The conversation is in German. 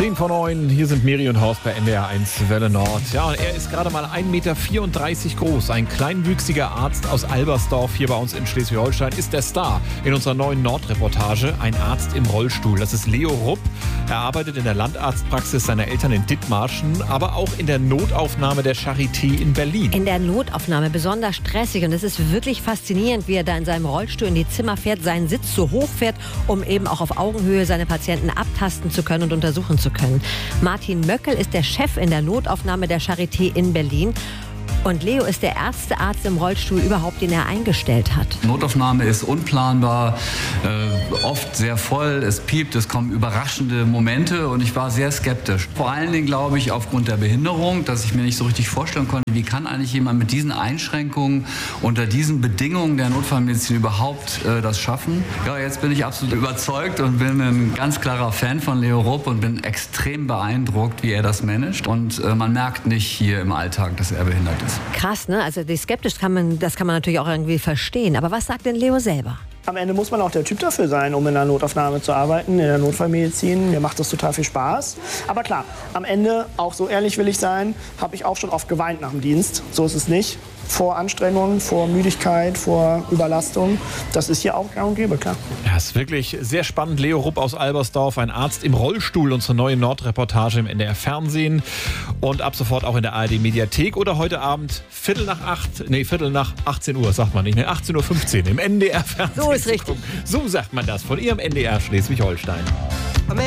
10:09, hier sind Miri und Horst bei NDR 1 Welle Nord. Ja, und er ist gerade mal 1,34 Meter groß. Ein kleinwüchsiger Arzt aus Albersdorf hier bei uns in Schleswig-Holstein ist der Star in unserer neuen Nordreportage. Ein Arzt im Rollstuhl. Das ist Leo Rupp. Er arbeitet in der Landarztpraxis seiner Eltern in Dithmarschen, aber auch in der Notaufnahme der Charité in Berlin. In der Notaufnahme besonders stressig. Und es ist wirklich faszinierend, wie er da in seinem Rollstuhl in die Zimmer fährt, seinen Sitz so hoch fährt, um eben auch auf Augenhöhe seine Patienten abtasten zu können und untersuchen zu können. Martin Möckel ist der Chef in der Notaufnahme der Charité in Berlin. Und Leo ist der erste Arzt im Rollstuhl überhaupt, den er eingestellt hat. Notaufnahme ist unplanbar, oft sehr voll, es piept, es kommen überraschende Momente und ich war sehr skeptisch. Vor allen Dingen glaube ich aufgrund der Behinderung, dass ich mir nicht so richtig vorstellen konnte, wie kann eigentlich jemand mit diesen Einschränkungen unter diesen Bedingungen der Notfallmedizin überhaupt das schaffen. Ja, jetzt bin ich absolut überzeugt und bin ein ganz klarer Fan von Leo Rupp und bin extrem beeindruckt, wie er das managt. Und man merkt nicht hier im Alltag, dass er behindert ist. Krass, ne? Also die skeptisch kann man natürlich auch irgendwie verstehen. Aber was sagt denn Leo selber? Am Ende muss man auch der Typ dafür sein, um in der Notaufnahme zu arbeiten, in der Notfallmedizin. Mir macht das total viel Spaß. Aber klar, am Ende, auch so ehrlich will ich sein, habe ich auch schon oft geweint nach dem Dienst. So ist es nicht. Vor Anstrengung, vor Müdigkeit, vor Überlastung. Das ist hier auch gang und gäbe, klar. Ja, ist wirklich sehr spannend. Leo Rupp aus Albersdorf, ein Arzt im Rollstuhl. Unsere neue Nordreportage im NDR Fernsehen. Und ab sofort auch in der ARD Mediathek. Oder heute Abend Viertel nach 18 Uhr, sagt man nicht, ne? 18:15 Uhr im NDR Fernsehen. So ist richtig. So sagt man das von Ihrem NDR Schleswig-Holstein.